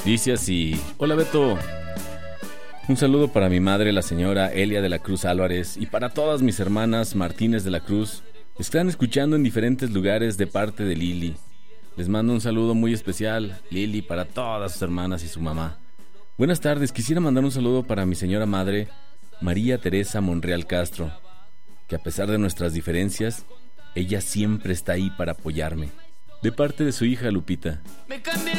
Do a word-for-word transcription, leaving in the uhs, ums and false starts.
Dice así: hola Beto, un saludo para mi madre, la señora Elia de la Cruz Álvarez, y para todas mis hermanas Martínez de la Cruz. Están escuchando en diferentes lugares de parte de Lili. Les mando un saludo muy especial, Lili, para todas sus hermanas y su mamá. Buenas tardes, quisiera mandar un saludo para mi señora madre, María Teresa Monreal Castro, que a pesar de nuestras diferencias, ella siempre está ahí para apoyarme. De parte de su hija Lupita. Me